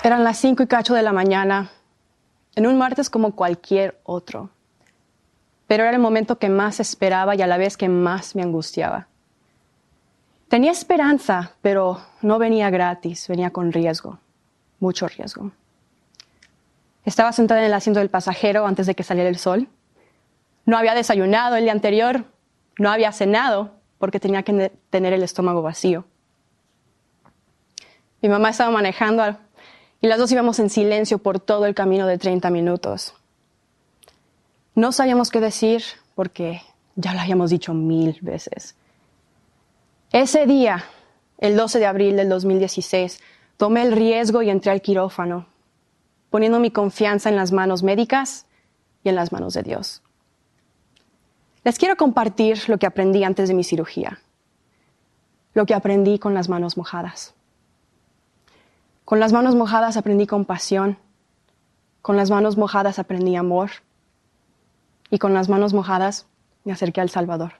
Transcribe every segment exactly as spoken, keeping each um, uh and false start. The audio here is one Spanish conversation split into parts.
Eran las cinco y cacho de la mañana, en un martes como cualquier otro. Pero era el momento que más esperaba y a la vez que más me angustiaba. Tenía esperanza, pero no venía gratis, venía con riesgo, mucho riesgo. Estaba sentada en el asiento del pasajero antes de que saliera el sol. No había desayunado el día anterior, no había cenado porque tenía que tener el estómago vacío. Mi mamá estaba manejando y las dos íbamos en silencio por todo el camino de treinta minutos. No sabíamos qué decir porque ya lo habíamos dicho mil veces. Ese día, el doce de abril del dos mil dieciséis, tomé el riesgo y entré al quirófano, poniendo mi confianza en las manos médicas y en las manos de Dios. Les quiero compartir lo que aprendí antes de mi cirugía, lo que aprendí con las manos mojadas. Con las manos mojadas aprendí compasión, con las manos mojadas aprendí amor y con las manos mojadas me acerqué al Salvador.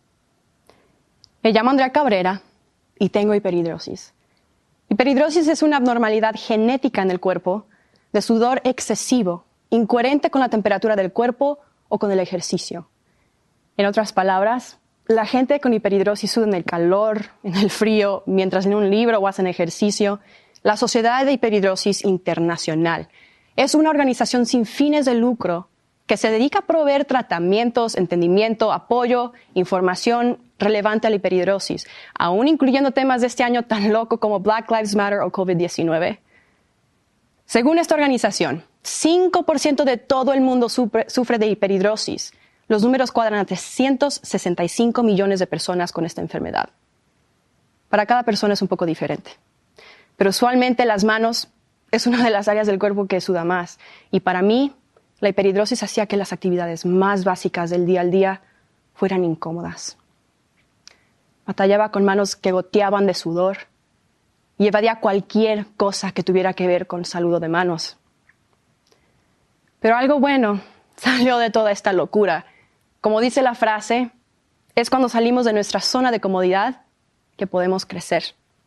Me llamo Andrea Cabrera y tengo hiperhidrosis. Hiperhidrosis es una abnormalidad genética en el cuerpo de sudor excesivo, incoherente con la temperatura del cuerpo o con el ejercicio. En otras palabras, la gente con hiperhidrosis suda en el calor, en el frío, mientras leen un libro o hacen ejercicio. La Sociedad de Hiperhidrosis Internacional es una organización sin fines de lucro que se dedica a proveer tratamientos, entendimiento, apoyo, información relevante a la hiperhidrosis, aún incluyendo temas de este año tan loco como Black Lives Matter o COVID diecinueve. Según esta organización, cinco por ciento de todo el mundo sufre, sufre de hiperhidrosis. Los números cuadran a trescientos sesenta y cinco millones de personas con esta enfermedad. Para cada persona es un poco diferente. Pero usualmente las manos es una de las áreas del cuerpo que suda más. Y para mí, la hiperhidrosis hacía que las actividades más básicas del día al día fueran incómodas. Batallaba con manos que goteaban de sudor y evadía cualquier cosa que tuviera que ver con saludo de manos. Pero algo bueno salió de toda esta locura. Como dice la frase, es cuando salimos de nuestra zona de comodidad que podemos crecer.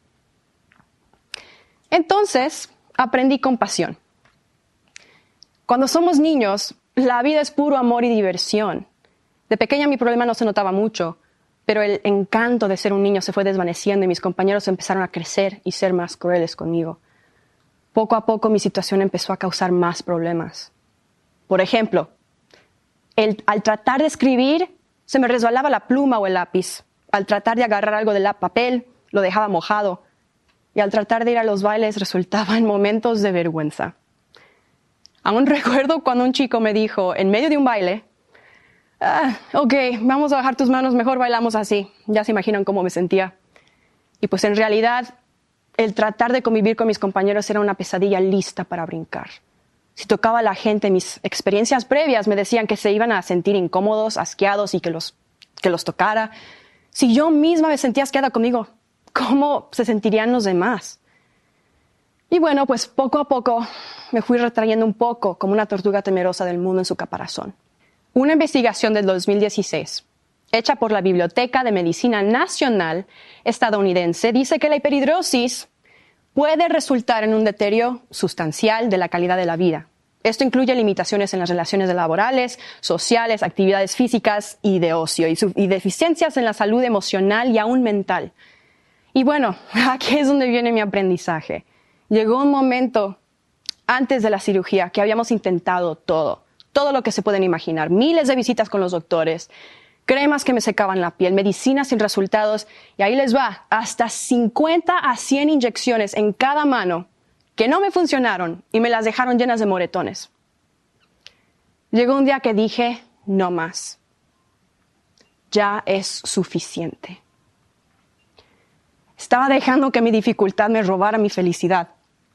Entonces, aprendí compasión. Cuando somos niños, la vida es puro amor y diversión. De pequeña mi problema no se notaba mucho, pero el encanto de ser un niño se fue desvaneciendo y mis compañeros empezaron a crecer y ser más crueles conmigo. Poco a poco mi situación empezó a causar más problemas. Por ejemplo, el, al tratar de escribir, se me resbalaba la pluma o el lápiz. Al tratar de agarrar algo del papel, lo dejaba mojado. Y al tratar de ir a los bailes, resultaba en momentos de vergüenza. Aún recuerdo cuando un chico me dijo, en medio de un baile, ah, ok, vamos a bajar tus manos, mejor bailamos así. Ya se imaginan cómo me sentía. Y pues en realidad, el tratar de convivir con mis compañeros era una pesadilla lista para brincar. Si tocaba a la gente, mis experiencias previas me decían que se iban a sentir incómodos, asqueados y que los, que los tocara. Si yo misma me sentía asqueada conmigo, ¿cómo se sentirían los demás? Y bueno, pues poco a poco me fui retrayendo un poco como una tortuga temerosa del mundo en su caparazón. Una investigación del dos mil dieciséis, hecha por la Biblioteca de Medicina Nacional estadounidense, dice que la hiperhidrosis puede resultar en un deterioro sustancial de la calidad de la vida. Esto incluye limitaciones en las relaciones laborales, sociales, actividades físicas y de ocio, y, su- y deficiencias en la salud emocional y aún mental. Y bueno, aquí es donde viene mi aprendizaje. Llegó un momento antes de la cirugía que habíamos intentado todo, todo lo que se pueden imaginar, miles de visitas con los doctores, cremas que me secaban la piel, medicinas sin resultados, y ahí les va, hasta cincuenta a cien inyecciones en cada mano que no me funcionaron y me las dejaron llenas de moretones. Llegó un día que dije, no más, ya es suficiente. Estaba dejando que mi dificultad me robara mi felicidad.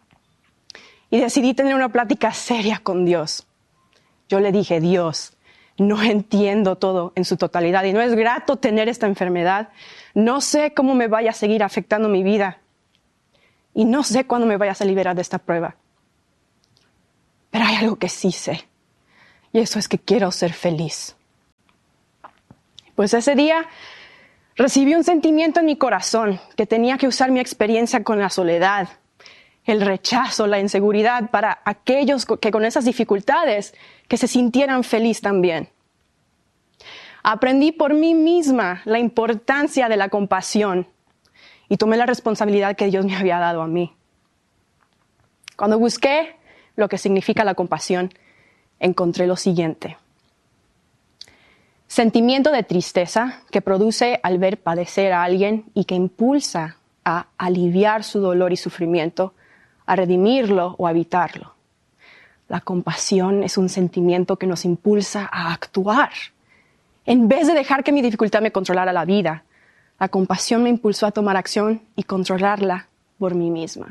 Y decidí tener una plática seria con Dios. Yo le dije, Dios, no entiendo todo en su totalidad y no es grato tener esta enfermedad. No sé cómo me vaya a seguir afectando mi vida. Y no sé cuándo me vayas a liberar de esta prueba. Pero hay algo que sí sé. Y eso es que quiero ser feliz. Pues ese día recibí un sentimiento en mi corazón que tenía que usar mi experiencia con la soledad, el rechazo, la inseguridad para aquellos que con esas dificultades que se sintieran feliz también. Aprendí por mí misma la importancia de la compasión y tomé la responsabilidad que Dios me había dado a mí. Cuando busqué lo que significa la compasión, encontré lo siguiente. Sentimiento de tristeza que produce al ver padecer a alguien y que impulsa a aliviar su dolor y sufrimiento, a redimirlo o a evitarlo. La compasión es un sentimiento que nos impulsa a actuar. En vez de dejar que mi dificultad me controlara la vida, la compasión me impulsó a tomar acción y controlarla por mí misma.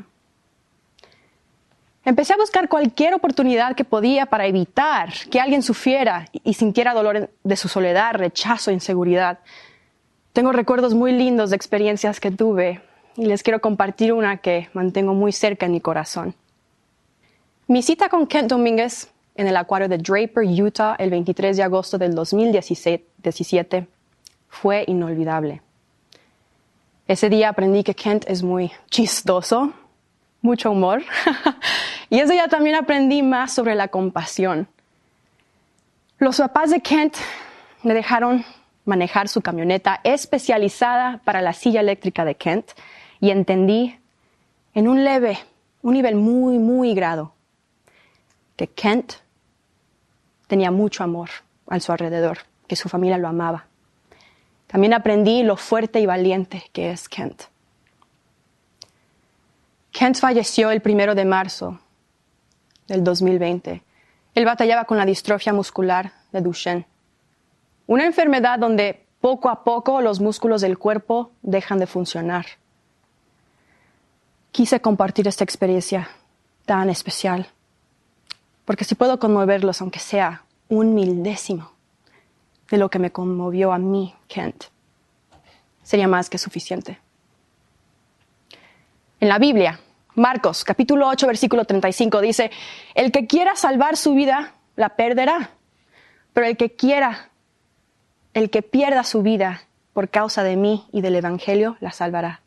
Empecé a buscar cualquier oportunidad que podía para evitar que alguien sufriera y sintiera dolor de su soledad, rechazo, inseguridad. Tengo recuerdos muy lindos de experiencias que tuve y les quiero compartir una que mantengo muy cerca en mi corazón. Mi cita con Kent Domínguez en el acuario de Draper, Utah, el veintitrés de agosto del dos mil diecisiete, fue inolvidable. Ese día aprendí que Kent es muy chistoso, mucho humor, y ese día también aprendí más sobre la compasión. Los papás de Kent me dejaron manejar su camioneta especializada para la silla eléctrica de Kent y entendí en un leve, un nivel muy, muy grado, que Kent tenía mucho amor a su alrededor, que su familia lo amaba. También aprendí lo fuerte y valiente que es Kent. Kent falleció el primero de marzo del dos mil veinte. Él batallaba con la distrofia muscular de Duchenne, una enfermedad donde poco a poco los músculos del cuerpo dejan de funcionar. Quise compartir esta experiencia tan especial, porque si puedo conmoverlos, aunque sea un milésimo de lo que me conmovió a mí, Kent, sería más que suficiente. En la Biblia, Marcos, capítulo ocho, versículo treinta y cinco, dice, el que quiera salvar su vida, la perderá, pero el que quiera, el que pierda su vida por causa de mí y del Evangelio, la salvará.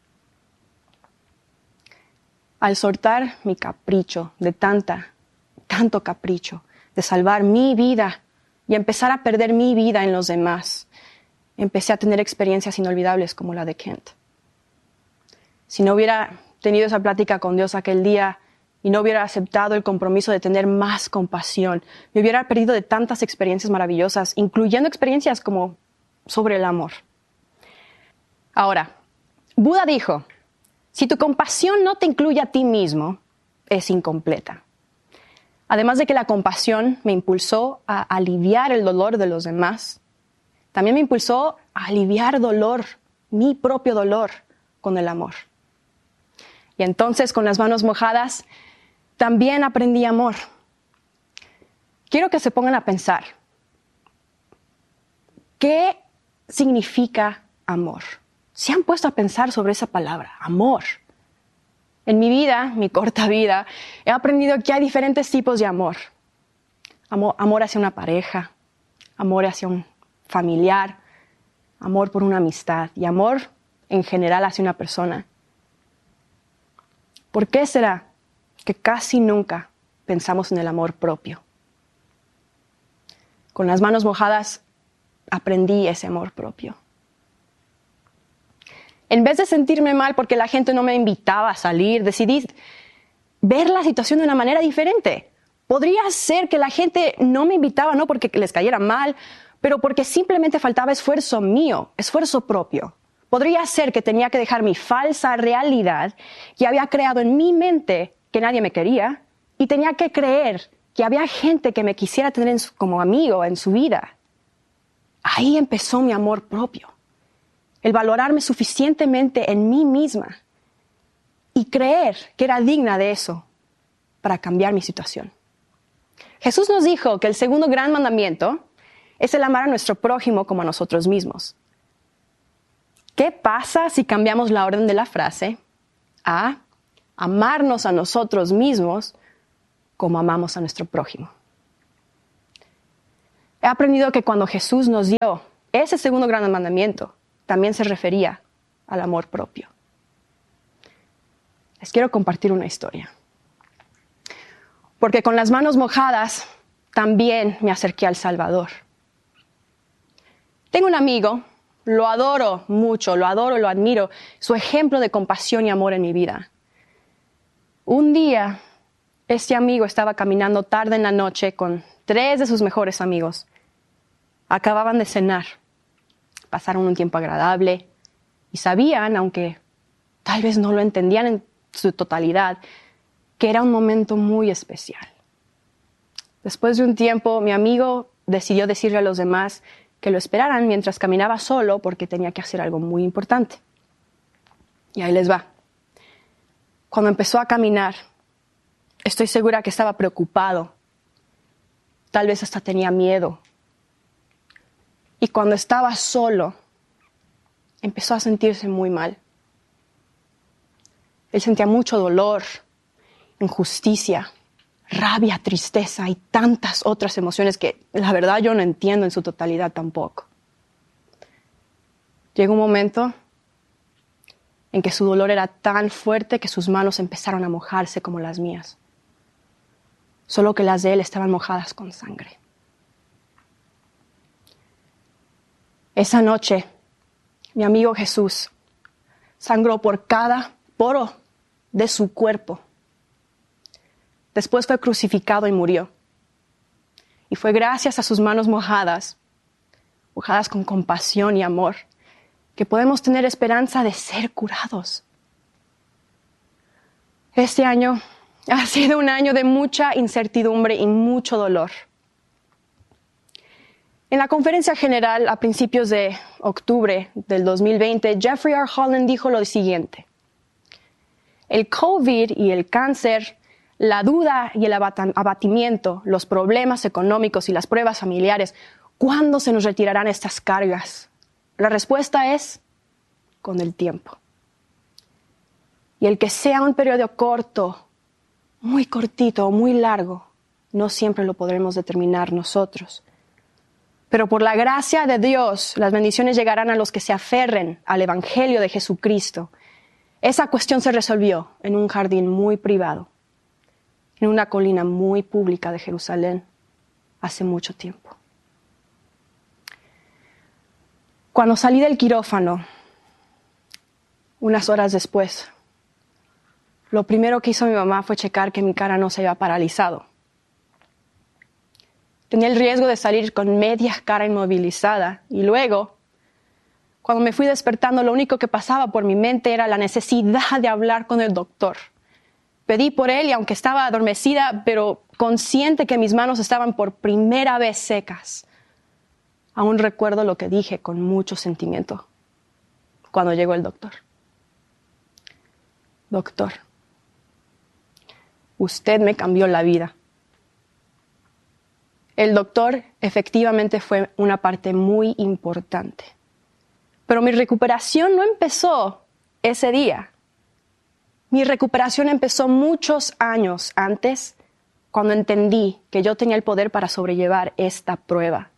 Al soltar mi capricho de tanta, tanto capricho, de salvar mi vida y empezar a perder mi vida en los demás, empecé a tener experiencias inolvidables como la de Kent. Si no hubiera tenido esa plática con Dios aquel día y no hubiera aceptado el compromiso de tener más compasión, me hubiera perdido de tantas experiencias maravillosas, incluyendo experiencias como sobre el amor. Ahora, Buda dijo, si tu compasión no te incluye a ti mismo, es incompleta. Además de que la compasión me impulsó a aliviar el dolor de los demás, también me impulsó a aliviar dolor, mi propio dolor, con el amor. Y entonces, con las manos mojadas, también aprendí amor. Quiero que se pongan a pensar, ¿qué significa amor? ¿Se han puesto a pensar sobre esa palabra, amor? En mi vida, mi corta vida, he aprendido que hay diferentes tipos de amor. Amor, amor hacia una pareja, amor hacia un familiar, amor por una amistad y amor en general hacia una persona. ¿Por qué será que casi nunca pensamos en el amor propio? Con las manos mojadas aprendí ese amor propio. En vez de sentirme mal porque la gente no me invitaba a salir, decidí ver la situación de una manera diferente. Podría ser que la gente no me invitaba no porque les cayera mal, pero porque simplemente faltaba esfuerzo mío, esfuerzo propio. Podría ser que tenía que dejar mi falsa realidad que había creado en mi mente que nadie me quería y tenía que creer que había gente que me quisiera tener en su, como amigo en su vida. Ahí empezó mi amor propio. El valorarme suficientemente en mí misma y creer que era digna de eso para cambiar mi situación. Jesús nos dijo que el segundo gran mandamiento es el amar a nuestro prójimo como a nosotros mismos. ¿Qué pasa si cambiamos la orden de la frase a amarnos a nosotros mismos como amamos a nuestro prójimo? He aprendido que cuando Jesús nos dio ese segundo gran mandamiento, también se refería al amor propio. Les quiero compartir una historia. porque con las manos mojadas también me acerqué al Salvador. Tengo un amigo, lo adoro mucho, lo adoro, lo admiro, su ejemplo de compasión y amor en mi vida. Un día, este amigo estaba caminando tarde en la noche con tres de sus mejores amigos. Acababan de cenar, pasaron un tiempo agradable y sabían, aunque tal vez no lo entendían en su totalidad, que era un momento muy especial. Después de un tiempo, mi amigo decidió decirle a los demás que lo esperaran mientras caminaba solo porque tenía que hacer algo muy importante. Y ahí les va. Cuando empezó a caminar, estoy segura que estaba preocupado. Tal vez hasta tenía miedo. Y cuando estaba solo, empezó a sentirse muy mal. Él sentía mucho dolor, injusticia, rabia, tristeza y tantas otras emociones que la verdad yo no entiendo en su totalidad tampoco. Llegó un momento en que su dolor era tan fuerte que sus manos empezaron a mojarse como las mías. Solo que las de él estaban mojadas con sangre. Esa noche, mi amigo Jesús sangró por cada poro de su cuerpo. Después fue crucificado y murió. Y fue gracias a sus manos mojadas, mojadas con compasión y amor, que podemos tener esperanza de ser curados. Este año ha sido un año de mucha incertidumbre y mucho dolor. En la conferencia general a principios de octubre del dos mil veinte, Jeffrey R. Holland dijo lo siguiente: el COVID y el cáncer, la duda y el abatimiento, los problemas económicos y las pruebas familiares, ¿cuándo se nos retirarán estas cargas? La respuesta es con el tiempo. Y el que sea un periodo corto, muy cortito o muy largo, no siempre lo podremos determinar nosotros. Pero por la gracia de Dios, las bendiciones llegarán a los que se aferren al Evangelio de Jesucristo. Esa cuestión se resolvió en un jardín muy privado, en una colina muy pública de Jerusalén, hace mucho tiempo. Cuando salí del quirófano, unas horas después, lo primero que hizo mi mamá fue checar que mi cara no se había paralizado. Tenía el riesgo de salir con media cara inmovilizada y luego, cuando me fui despertando, lo único que pasaba por mi mente era la necesidad de hablar con el doctor. Pedí por él y aunque estaba adormecida, pero consciente que mis manos estaban por primera vez secas, aún recuerdo lo que dije con mucho sentimiento cuando llegó el doctor. Doctor, usted me cambió la vida. El doctor efectivamente fue una parte muy importante. Pero mi recuperación no empezó ese día. Mi recuperación empezó muchos años antes, cuando entendí que yo tenía el poder para sobrellevar esta prueba.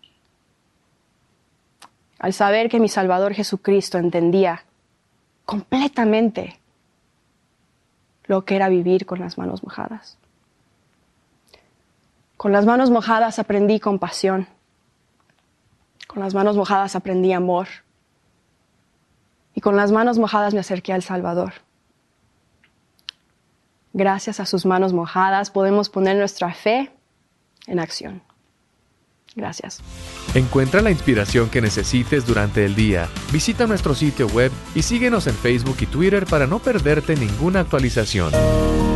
Al saber que mi Salvador Jesucristo entendía completamente lo que era vivir con las manos mojadas. Con las manos mojadas aprendí compasión. Con las manos mojadas aprendí amor. Y con las manos mojadas me acerqué al Salvador. Gracias a sus manos mojadas podemos poner nuestra fe en acción. Gracias. Encuentra la inspiración que necesites durante el día. Visita nuestro sitio web y síguenos en Facebook y Twitter para no perderte ninguna actualización.